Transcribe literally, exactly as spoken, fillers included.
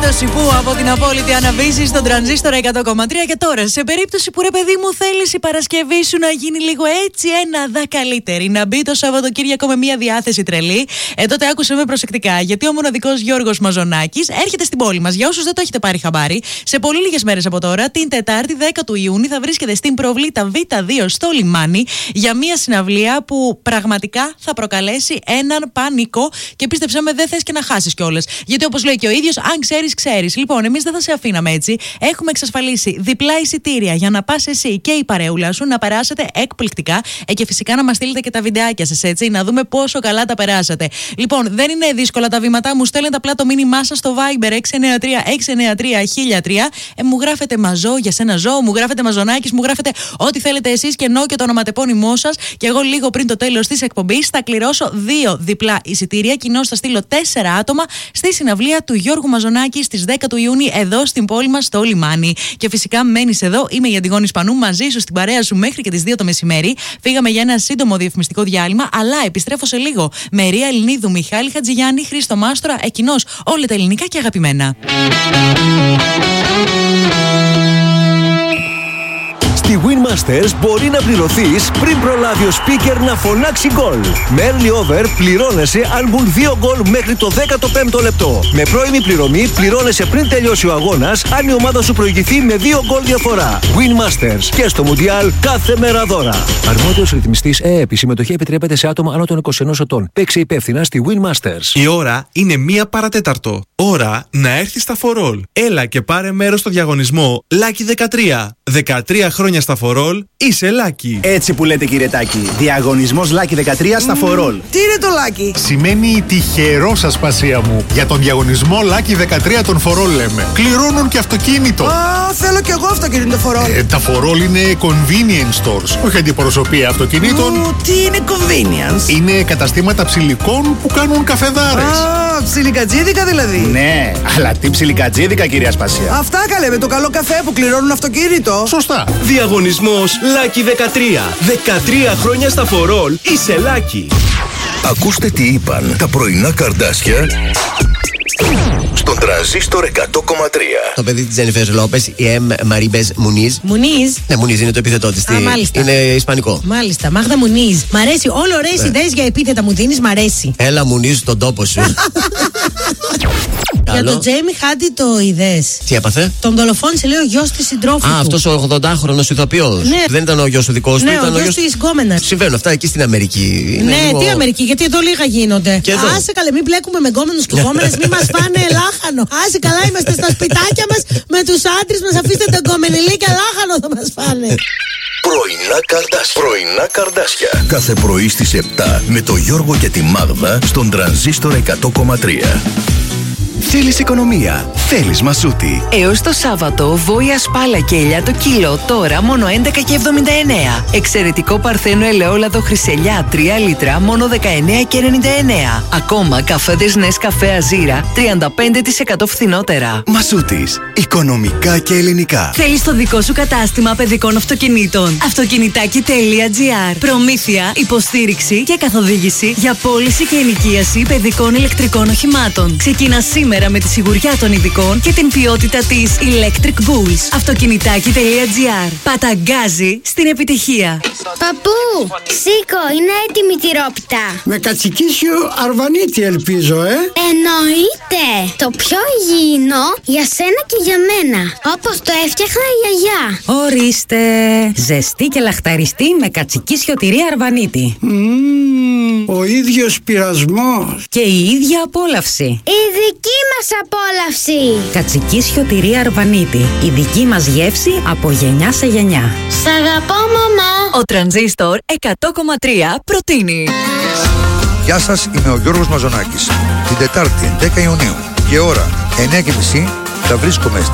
περίπτωση που από την απόλυτη αναβίση στον τρανζίστορ εκατό κόμμα τρία και τώρα, σε περίπτωση που ρε παιδί μου θέλεις η Παρασκευή σου να γίνει λίγο έτσι ένα δα καλύτερη, να μπει το Σαββατοκύριακο με μια διάθεση τρελή, ε, τότε άκουσε με προσεκτικά. Γιατί ο μοναδικός Γιώργος Μαζονάκης έρχεται στην πόλη μας. Για όσους δεν το έχετε πάρει χαμπάρι, σε πολύ λίγες μέρες από τώρα, την Τετάρτη δέκα του Ιούνιου, θα βρίσκεται στην Προβλήτα Β δύο στο λιμάνι για μια συναυλία που πραγματικά θα προκαλέσει έναν πανικό και πίστεψέ με, δεν θες και να χάσεις κιόλας. Γιατί όπως λέει και ο ίδιος, αν ξέρεις, ξέρεις. Λοιπόν, εμείς δεν θα σε αφήναμε έτσι. Έχουμε εξασφαλίσει διπλά εισιτήρια για να πας εσύ και η παρεούλα σου να περάσετε εκπληκτικά. Ε, και φυσικά να μας στείλετε και τα βιντεάκια σας, έτσι, να δούμε πόσο καλά τα περάσατε. Λοιπόν, δεν είναι δύσκολα τα βήματα. Μου στέλνετε απλά το μήνυμά σας στο Viber έξι εννιά τρία έξι εννιά τρία χίλια τρία. Ε, μου γράφετε μαζό για σένα ζώο, μου γράφετε Μαζονάκης, μου γράφετε ό,τι θέλετε εσείς και ενώ και το ονοματεπώνυμό σας. Και εγώ λίγο πριν το τέλος της εκπομπής θα κληρώσω δύο διπλά εισιτήρια. Κοινώς θα στείλω τέσσερα άτομα στη συναυλία του Γιώργου Μαζονάκη στις δέκα του Ιούνιου εδώ στην πόλη μας στο λιμάνι. Και φυσικά μένεις εδώ. Είμαι η Αντιγόνη Σπανού μαζί σου στην παρέα σου μέχρι και τις δύο το μεσημέρι. Φύγαμε για ένα σύντομο διαφημιστικό διάλειμμα, αλλά επιστρέφω σε λίγο με Ρία Ελληνίδου, Μιχάλη Χατζηγιάννη, Χρήστο Μάστορα, εκείνος όλα τα ελληνικά και αγαπημένα. Στη Winmasters μπορεί να πληρωθείς πριν προλάβει ο speaker να φωνάξει γκολ. Με early over πληρώνεσαι αν μπουν δύο γκολ μέχρι το δέκατο πέμπτο λεπτό. Με πρώιμη πληρωμή πληρώνεσαι πριν τελειώσει ο αγώνας αν η ομάδα σου προηγηθεί με δύο γκολ διαφορά. Winmasters και στο Μουντιάλ κάθε μέρα δώρα. Αρμόδιος ρυθμιστής ΕΕΠ. Η συμμετοχή επιτρέπεται σε άτομα άνω των είκοσι ενός ετών. Παίξε υπεύθυνα στη Winmasters. Η ώρα είναι μία παρατέταρτο. Ώρα να έρθεις στα φορόλ. Έλα και πάρε μέρος στο διαγωνισμό Lucky δεκατρία. δεκατρία χρόνια στα φορόλ, είσαι Lucky. Έτσι που λέτε, κύριε Τάκη. Διαγωνισμός Lucky δεκατρία στα φορόλ. Τι είναι το Lucky? Σημαίνει τυχερός, ασπασία μου. Για τον διαγωνισμό Lucky δεκατρία των φορόλ λέμε. Κληρώνουν και αυτοκίνητο. Α, θέλω κι εγώ αυτοκίνητο φορόλ. Ε, τα φορόλ είναι convenience stores, όχι αντιπροσωπεία αυτοκινήτων. Ου, τι είναι convenience? Είναι καταστήματα ψηλικών που κάνουν καφεδάρες. Α, ψιλικατζίδικα δηλαδή. Ναι, αλλά τι ψιλικατζίδικα, κυρία Ασπασία. Αυτά καλέ, με το καλό καφέ που κληρώνουν αυτοκίνητο. Σωστά. Διαγωνισμός Lucky δεκατρία. δεκατρία χρόνια στα φορόλ, είσαι Lucky. Ακούστε τι είπαν τα πρωινά καρδάσια στον τρανζίστορ εκατό κόμμα τρία. Το παιδί της Τζένιφερ Λόπες, η Εμ Μαρίμπες Μουνίζ. Μουνίζ. Ναι, Μουνίζ είναι το επίθετό της. Α, μάλιστα. Είναι ισπανικό. Μάλιστα, Μάγδα Μουνίζ. Μ' αρέσει, όλο ωραίες Ναι. ιδέες για επίθετα μου δίνεις, μ' αρέσει. Έλα, Μουνίζ, στον τόπο σου. Για τον Τζέιμι Χάντι το είδες? Τι έπαθε? Τον δολοφόνησε, λέει, ο γιος της συντρόφου Α, του. αυτός ο ογδοντάχρονος ηθοποιός. Ναι. Δεν ήταν ο γιος του δικός του, Ναι, ήταν ο γιος της γκόμενας. Συμβαίνουν αυτά εκεί στην Αμερική. Είναι Ναι, λίγο... τι Αμερική, γιατί εδώ λίγα γίνονται. Και εδώ. Άσε καλέ, μην μπλέκουμε με γκόμενους και γκόμενες, μην μας φάνε λάχανο. Άσε καλά, είμαστε στα σπιτάκια μας με τους άντρες μας, αφήστε τα γκόμενιλί και λάχανο θα μας φάνε. Πρωινά καρδάσια. Πρωινά καρδάσια. Κάθε πρωί στις επτά με το Γιώργο και τη Μάγδα στον τρανζίστορ εκατό κόμμα τρία. Θέλεις οικονομία, θέλεις Μασούτη. Έως το Σάββατο, βόηα σπάλα και ελιά το κιλό, τώρα μόνο έντεκα και εβδομήντα εννέα. Εξαιρετικό παρθένο ελαιόλαδο χρυσελιά τρία λίτρα, μόνο δεκαεννέα και ενενήντα εννέα. Ακόμα καφέδες Νεσκαφέ Αζίρα, τριάντα πέντε τοις εκατό φθηνότερα. Μασούτης, οικονομικά και ελληνικά. Θέλεις το δικό σου κατάστημα παιδικών αυτοκινήτων. Αυτοκινητάκι τελεία τζι άρ. Προμήθεια, υποστήριξη και καθοδήγηση για πώληση και ενοικίαση παιδικών ηλεκτρικών οχημάτων. Ξεκινά σήμερα με τη σιγουριά των ειδικών και την ποιότητα της Electric Bulls. Αυτοκινητάκι τελεία τζι άρ. Παταγκάζει στην επιτυχία. Παππού, σήκω, είναι έτοιμη η τυρόπιτα. Με κατσικίσιο αρβανίτη ελπίζω, ε. Εννοείται. Το πιο υγιεινό για σένα και για μένα. Όπως το έφτιαχνα η γιαγιά. Ορίστε. Ζεστή και λαχταριστή με κατσικίσιο τυρί αρβανίτη. Mm, ο ίδιος πειρασμός. Και η ίδια απόλαυση. Η δική μας απόλαυση. Κατσικίσιο τυρί αρβανίτη. Η δική μας γεύση από γενιά σε γενιά. Σ' αγαπώ, μαμά. Ο Τρανζίστορ εκατό κόμμα τρία προτείνει. Γεια σας, είμαι ο Γιώργος Μαζονάκης. Την Τετάρτη, δέκα Ιουνίου και ώρα εννιά και μισή θα βρίσκομαι